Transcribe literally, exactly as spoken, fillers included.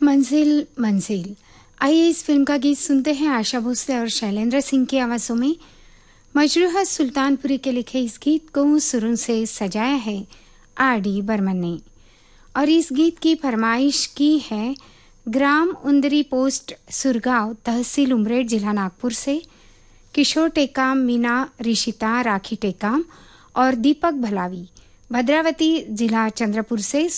मंजिल मंजिल। आइए इस फिल्म का गीत सुनते हैं आशा भोसले और शैलेंद्र सिंह की आवाज़ों में। मजरूह सुल्तानपुरी के लिखे इस गीत को सुरों से सजाया है आर डी बर्मन ने, और इस गीत की फरमाइश की है ग्राम उंदरी पोस्ट सुरगांव, तहसील उमरेड, जिला नागपुर से किशोर टेकाम, मीना ऋषिता, राखी टेकाम और दीपक भलावी, भद्रावती, जिला चंद्रपुर से